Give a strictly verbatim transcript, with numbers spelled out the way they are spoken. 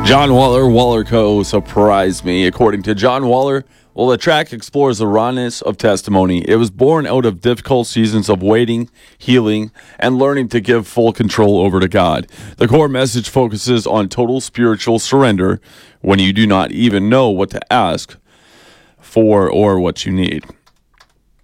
John Waller, Waller Co. surprised me. According to John Waller, well, the track explores the rawness of testimony. It was born out of difficult seasons of waiting, healing, and learning to give full control over to God. The core message focuses on total spiritual surrender when you do not even know what to ask for or what you need.